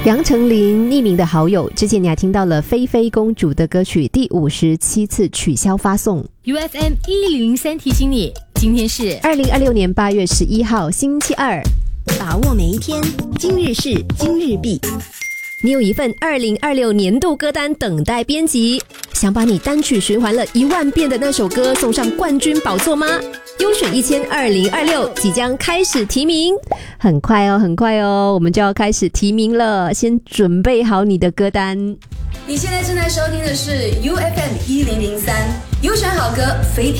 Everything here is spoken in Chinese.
杨丞琳匿名的好友，之前你还听到了菲菲公主的歌曲第57次取消发送。 UFM 1003提醒你，今天是 2026年8月11号星期二， 把握每一天，今日事今日毕。 你有一份2026年度歌单等待编辑，想把你单曲循环了10000遍的那首歌送上冠军宝座吗？优选1000 2026即将开始提名，很快哦，我们就要开始提名了，先准备好你的歌单。 你现在正在收听的是 UFM 1003优选好歌非